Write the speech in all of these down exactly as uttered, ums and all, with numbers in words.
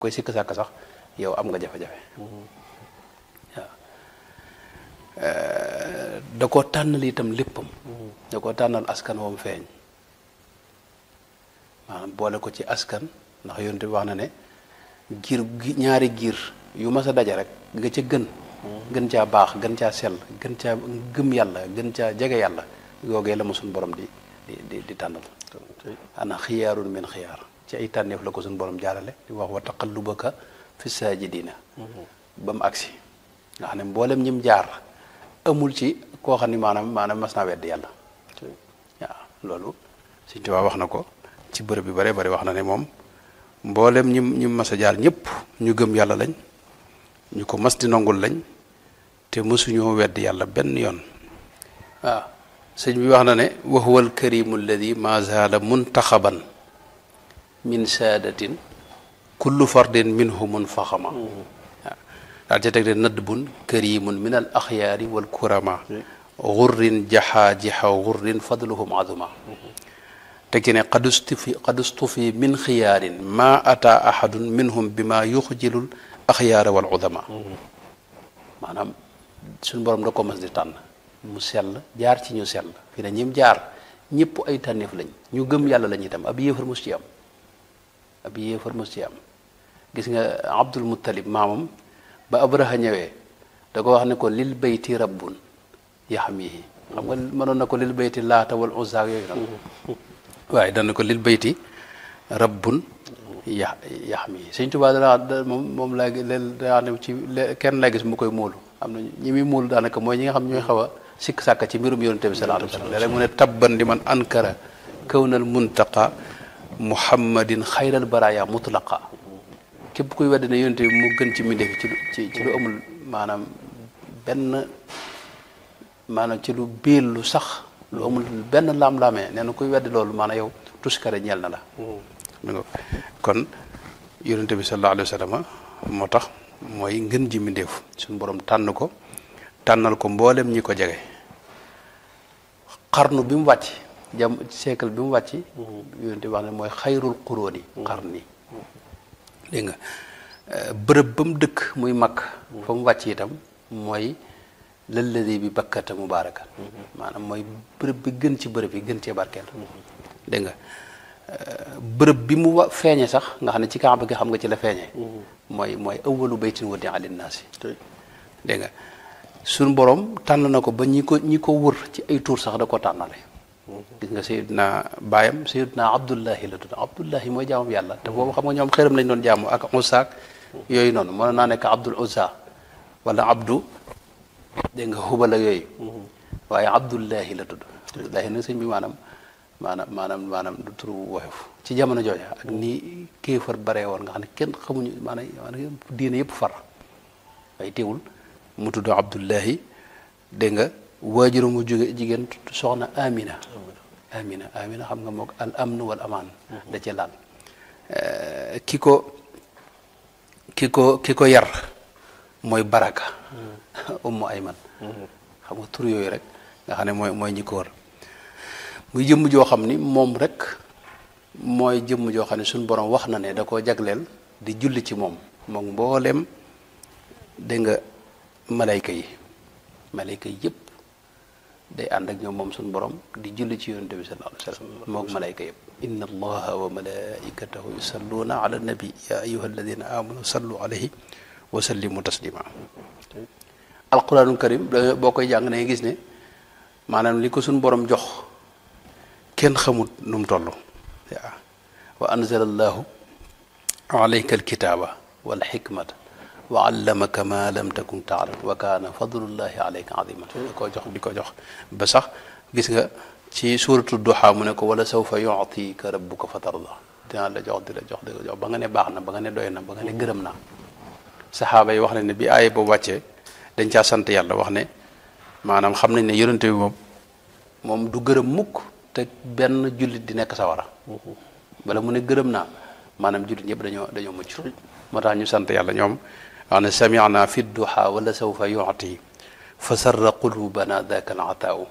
koy sikk sàkk sax yow am nga jafe-jafe waaw da koo tànnal itam léppam da koo tànnal askan woom feeñ maanaam boole ko ci askan ndax yonent bi wax na ne giir ñaari giir yu mas a daje rek nga ca gën gën caa baax gën caa sell gën caa gëm yàlla gën caa jege yàlla yoogee la ma suñ borom di di di di tànnal ana xiyaarun min xiyaar ci ay tànneef la ko suñ borom jaarale di wax wa taqallubaka fi saajidina ba mu agsi nga xam ne mboolem ñim jaar amul ci koo xam ni maanaam maanaam mas naa wedd yàlla waaw loolu Sëñ Tuubaa wax na ko ci bërëb bi bare bari wax na ne moom mboolem ñim ñim mas a jaar ñëpp ñu gëm yàlla lañ ñu ko mas di nongul lañ te mësuñoo wedd yàlla benn yoon waaw sëñ bi wax na ne wa huwa alkarimu alladi ma zaala muntaxaban min saadatin kullu fardin minhu munfaxama waaw daal ca teg de nëdd bun karimun min al axyaari wal kurama xurrin jaxaa jaxaw xurrin fadluhum azuma teg ci ne qadustufi qadustufi min xiyaarin ma ata ahadun minhum bi ma yuxjilul axyaara wal udama maanaam suñu borom da ko mas di tànn mu sell jaar ci ñu sell fi ne ñim jaar ñëpp ay tànneef lañ ñu gëm yàlla lañ itam ab yéefar mos ci am ab yéefar mos ci am gis nga Abdul Muttalib maamam ba Abraha ñëwee da ko wax ne ko lil bayti rabbun yaxmihi xam nga mënoon na ko lil bayti laata wal uzza yooyu nag waaye dana ko lil bayti rabbun ya yaxmihi Sëñ Tuubaa dana moom moom laa daa ne ci kenn laa gis mu koy móolu am na ñi muy móolu daanaka mooy ñi nga xam ñooy xaw a sikk sàkk ci mbirum yonent bi sallallahu alayhi wa sallam léeg-léeg mu ne tabban li man ankara kawnal muntaqa muhammadin xayral baraya mutlaqa képp kuy wedd ne yonent bi mu gën ci mbindeef ci ci ci lu amul maanaam benn maanaam ci lu biil lu sax lu amul benn laam-laamee nee na kuy weddi loolu maanaam yow tuskare ñeel na la kon yonent bi sallallahu alayhi wa sallam moo tax mooy ngën ji mbindeef suñu borom tànn ko tànnal ko mboolem ñi ko jege xarnu bi mu wàcc jam siècle bi mu wàcc yonent bi wax ne mooy xayrul quróoni xarni dégg nga bërëb ba mu dëkk muy mag fa mu wàcc itam mooy lalladi bi bakkata mubaarakan maanaam mooy bërëb bi gën ci bërëb yi gën cee barkeel dégg nga bërëb bi mu wa feeñe sax nga xam ne ci Kaaba gi xam nga ci la feeñe mooy mooy awwalu baytin wudi'a linnaasi dégg nga suñ borom tànn na ko ba ñi ko ñi ko wër ci ay tuur sax da ko tànnale gis nga Seydina baayam Seydina Abdullahi la tudd Abdullahi mooy jaamam yàlla te boobu xam nga ñoom xëram lañ doon jaamu ak Uzza yooyu noonu mën naa nekk Abdul Uzza wala Abdu dégg nga Hubal ak yooyu waaye Abdullahi la tudd Abdullahi nag sëñ bi maanaam maanaam maanaam maanaam du turu woyof ci jamono jooja ak ni kéefar bare woon nga xam ne kenn xamuñu maanaam diine yëpp far waaye teewul mu tudd Abdullahi dégg nga waajuru mu jóge jigéen soxna Amina Amina Amina xam nga mook al amnu wal amaan da ci laal ki ko ki ko ki ko yar mooy Baraka Ummu Ayman xam nga tur yooyu rek nga xam ne mooy mooy ñi ko wër muy jëmm joo xam ni moom rek mooy jëmm joo xam ne suñu borom wax na ne da koo jagleel di julli ci moom moom mbooleem dégg nga malayka yi malayka yi yëpp day ànd ak ñoom moom suñu borom di julli ci yonent bi sallallahu alayhi wa sallam moom malayka yëpp inna allaha wa malaikatahu yusalluuna ala nabi ya ayuha alladina amanu sallu alayhi wa sallimu taslima alquranul karim boo koy jàng ne gis ne maanaam li ko suñu borom jox kenn xamut nu mu toll waaw wa anzala allahu alayka alkitaba wal xikmata wa allamaka ma lam takun taalam wa kaana fadlullahi alayka azima di ko jox di ko jox ba sax gis nga ci suuratu duha mu ne ko wala sawfa yu'tika rabbuka fatarda dinaa la jox di la jox di la jox ba nga ne baax na ba nga ne doy na ba nga ne gërëm naa saxaaba yi wax nañ ne bi aaya boobu wàccee dañ caa sant yàlla wax ne maanaam xam nañ ne yonente bi moom moom du gërëm mukk te benn jullit di nekk sawara bala mu ne gërëm naa maanaam jullit ñëpp dañoo dañoo mucc moo tax ñu sant yàlla ñoom wax ne sami'na fi duha wala sawfa yu'ti fa sarra qulubana daka al-ataa'u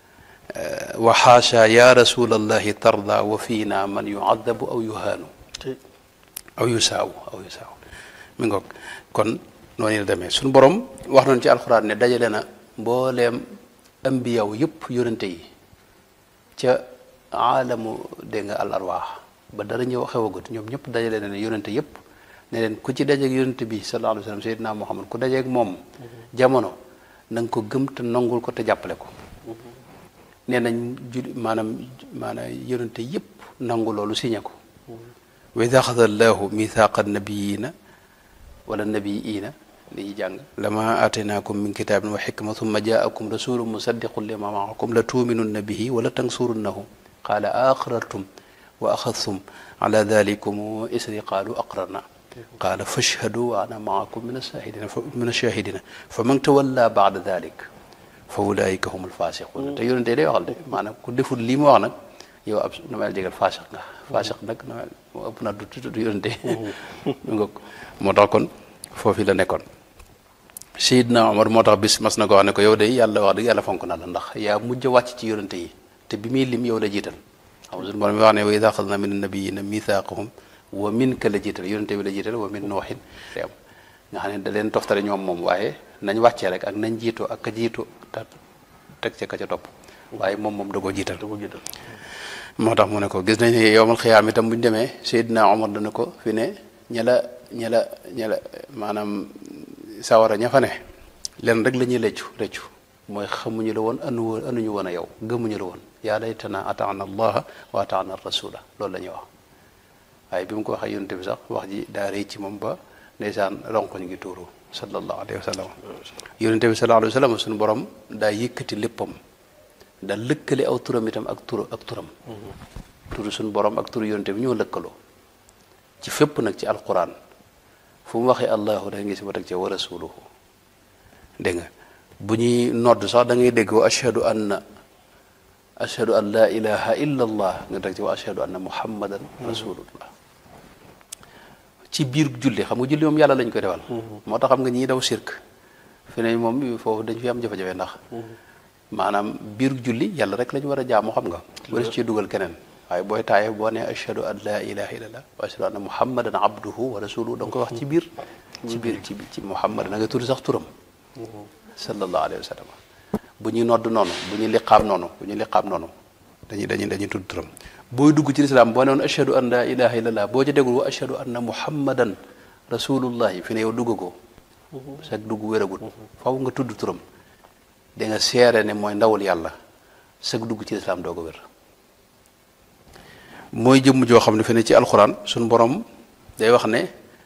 wa xaasha ya rasulallahi tarda wa fiina man yu'adabu aw yuhaanu aw yusaawu aw yusaawu mi ngoog kon noonu la demee suñu borom wax nañu ci alxuraan ne dajale na mbooleem ambiyaw yëpp yonente yi ca aalamu dégg nga al arwaax ba dara ñëw xewagut ñoom ñëpp dajale na ne yonente yëpp ne leen ku ci dajeeg yonente bi sallallahu alayhi wa sallam sayyidina Muhammad ku dajeeg moom jamono na nga ko gëm te nangul ko te jàppale ko nee nañ jul maanaam maanaam yonente yëpp nangu loolu signé ko wa idha axada allahu mithaqa nabiyina wala nabiyiina li ñuy jàng lama aataynaakum min kitaabin wa xikma thumma jaakum rasulun musaddiqun lima maakum la tuuminunna bihi wala tansurunnahu qaala aqrartum wa axadtum ala dalikum isri qaalu aqrarna qaala fashhadu wa ana maakum min ashahidina min ashahidina fa man tawalla baada dalik fa ulaika hum alfasiqun te yonente day waxal de maanaam ku deful lii ma wax nag yow ab na ma jégal fasiq nga fasiq nag na moo ëpp na du tudd yonente nga moo tax kon foofu la nekkoon Seydina Omar moo tax bis mas na ko wax ne ko yow de yàlla wax dëgg yàlla fonk na la ndax yaa mujj a wàcc ci yonente yi te bi muy lim yow la jiital xam suñu borom mi wax ne wa idha axadna min annabiyina mithaqahum wa minka la jiital yonente bi la jiital wa min nooxin am nga xam ne da leen toftale ñoom moom waaye nañ wàccee rek ak nañ jiitoo ak ka jiitu ta teg ca ka ca topp waaye moom moom da koo jiital da koo jiital moo tax mu ne ko gis nañ ne yowmal xiyaam itam bu ñu demee Seydina Omar dana ko fi ne ña la ña la ña la maanaam sawara ña fa ne leen rek la ñuy leccu reccu mooy xamuñu la woon anu woon anuñu woon a yow gëmuñu la woon yaa laytana ataana allaha wa ataana rasula loolu la ñuy wax waaye bi mu ko waxee yonente bi sax wax ji daa rëy ci moom ba ndeysaan ronkoñ gi tuuru sallallahu alayhi wa sallam yonente bi sallallahu alayhi wa sallam suñu borom daa yëkkati léppam da lëkkale aw turam itam ak tur ak turam turu suñu borom ak turu yonente bi ñoo lëkkaloo ci fépp nag ci alquran fu mu waxee allahu da nga gis ba teg ci wa rasuluhu dégg nga bu ñuy nodd sax da ngay dégg wa ashhadu anna ashhadu an la ilaha illa allah nga teg ci wa ashhadu anna muhammadan rasulullah ci biir julli xam nga julli moom yàlla lañ koy defal moo tax xam nga ñii daw sirk fi ne moom foofu dañ fi am jafe-jafe ndax maanaam biir julli yàlla rek lañu war a jaamu xam nga bari ci dugal keneen waaye booy taaye boo ne ashhadu an la ilaha illallah wa ashhadu anna muhammadan abduhu wa rasuluhu da nga koy wax ci biir ci biir ci ci muhammad da nga tudd sax turam sallallahu alayhi wa sallam bu ñuy nodd noonu bu ñuy liqaam noonu bu ñuy liqaam noonu dañuy dañuy dañuy tudd turam booy dugg ci lislaam boo ne woon ashhadu an la ilaha illallah boo ci déggul wa ashhadu anna muhammadan rasulullahi fi ne yow dugg ko sag dugg wéragut faw nga tudd turam da nga seere ne mooy ndawul yàlla sag dugg ci lislaam doo ko wér mooy jëmm joo xam ne fi ne ci alxuraan suñu borom day wax ne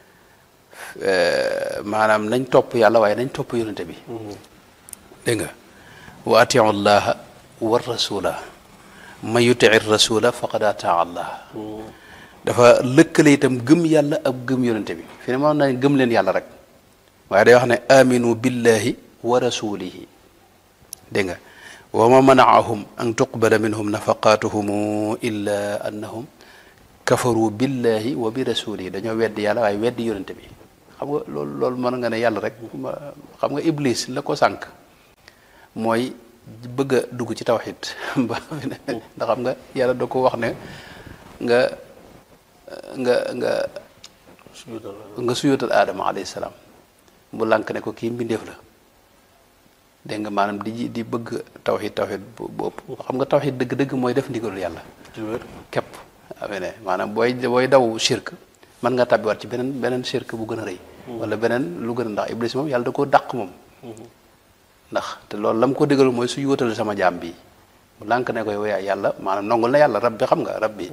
maanaam nañ topp yàlla waaye nañ topp yonente bi dégg nga wa atiu llaha wa rasula man yutii rasula faqad ataa allah dafa lëkkale itam gëm yàlla ak gëm yonente bi fi ne moom nañ gëm leen yàlla rek waaye day wax ne aminu billahi wa rasulihi dégg nga wa ma manaahum an tuqbala minhum nafaqatuhum illa annahum kafaru billahi wa bi rasulihi dañoo weddi yàlla waaye weddi yonente bi xam nga loolu loolu mën nga ne yàlla rek xam nga iblis la ko sànq mooy bëgg a dugg ci tawxid ba ndax xam nga yàlla da ko wax ne nga nga nga nga suyootal aadama alayhi salaam mu lànk ne ko kii mbindeef la dégg nga maanaam di di bëgg tawxid tawxid bu ëpp xam nga tawxid dëgg-dëgg mooy def ndigalul yàlla képp afee ne maanaam booy booy daw shirk mën nga tàbbiwaat ci beneen beneen shirk bu gën a rëy wala beneen lu gën a ndax iblis moom yàlla da koo dàq moom ndax te loolu la mu ko digal mooy su yóotal sama jaam bi mu lànk ne ko yow yàlla maanaam nongul na yàlla rab bi xam nga rab bi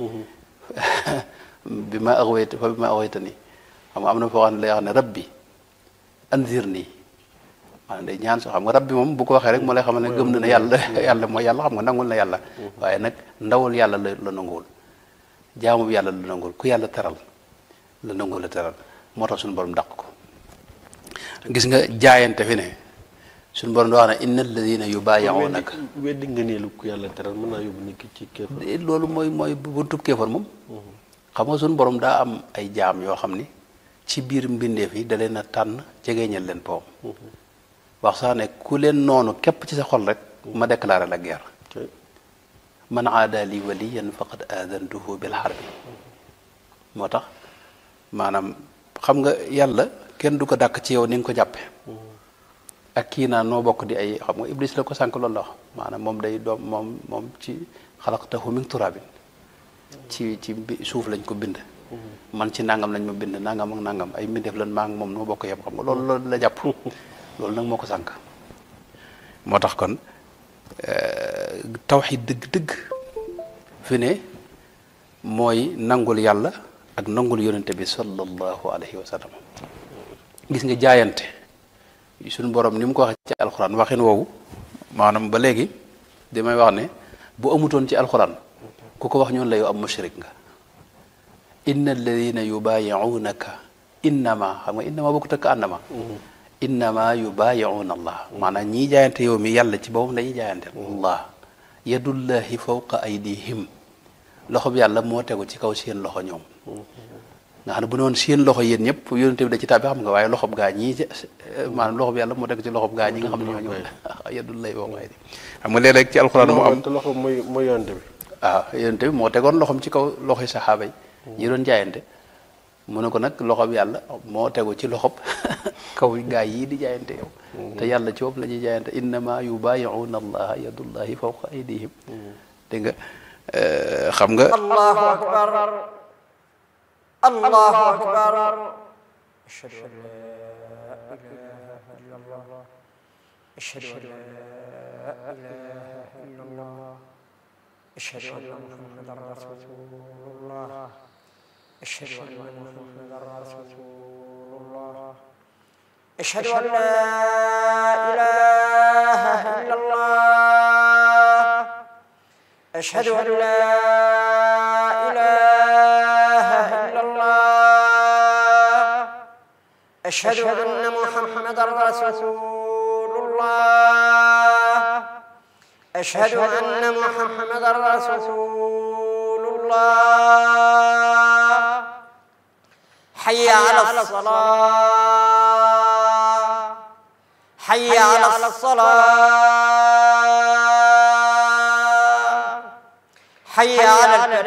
bi ma axwayta fa bi ma axwayta nii xam nga am na foo xam ne lay wax ne rab bi anzir nii maanaam day ñaan soo xam nga rab bi moom bu ko waxee rek moo lay xamal ne gëm na ne yàlla yàlla mooy yàlla xam nga nangul na yàlla waaye nag ndawul yàlla la la nanguwul jaamu yàlla la nanguwul ku yàlla teral la nanguwul la teral moo tax suñu borom dàq ko gis nga jaayante fi ne suñu borom da wax ne inna alladina yubaayi'unaka weddi nga ne lu ku yàlla teral mën naa yóbbu nit ki ci kéefar loolu mooy mooy buntub kéefar moom xam nga suñu borom daa am ay jaam yoo xam ni ci biir mbindeef yi da leen a tànn jegeeñal leen poom wax sax ne ku leen noonu képp ci sa xol rek ma déclaré la guerre man aada li waliyan faqad aadantuhu bil harbi moo tax maanaam xam nga yàlla kenn du ko dàkk ci yow ni nga ko jàppe ak kii naa noo bokk di ay xam nga iblis la ko sànk loolu la wax maanaam moom day doom moom moom ci xalaqtahu min turabin ci ci suuf lañ ko bind man ci nangam lañ ma bind nangam ak nangam ay mbindeef lan maa ngi moom noo bokk yem xam nga loolu loolu la jàpp loolu nag moo ko sànk moo tax kon tawxiid dëgg-dëgg fi ne mooy nangul yàlla ak nangul yonente bi sallallahu alayhi wa sallam gis nga jaayante suñu borom ni mu ko waxee ci alxuraan waxin woowu maanaam ba léegi damay wax ne bu amutoon ci alxuraan ku ko wax ñoon la yow am mushrik nga inna alladina yubayi'unaka innama xam nga innama bokku tëkk annama innama yubayi'una allah maanaam ñii jaayante yow mi yàlla ci boppam dañuy jaayante allah yadullahi fawqa aydihim loxob yàlla moo tegu ci kaw seen loxo ñoom nga xam ne bu ne woon seen loxo yéen ñëpp yonente bi da ci tàbbi xam nga waaye loxob gaa ñii maanaam loxob yàlla moo tegu ci loxob gaa ñi nga xam ne ñoo ñëw yadullahi fawqa aydihim xam nga léeg-léeg ci alxuraan mu am te loxo mooy mooy yonente bi waaw yonente bi moo tegoon loxom ci kaw loxoy saxaaba yi ñi doon jaayante mu ne ko nag loxob yàlla moo tegu ci loxob kaw gaa yii di jaayante yow te yàlla ci bopp la ñuy jaayante innama yubayi'una allaha yadullahi fawqa aydihim dégg nga xam nga allahu akbar allahu akbar ashhadu an la ilaha illa allah ashhadu an la ilaha illa allah ashhadu anna muhammadan rasulullah ashhadu anna muhammadan rasulullah ashhadu an la ilaha illa allah ashhadu an la ilaha illa allah ashhadu anna muhammadan rasulullah ashhadu anna muhammadan rasulullah hayya ala salah hayya ala salah hayya ala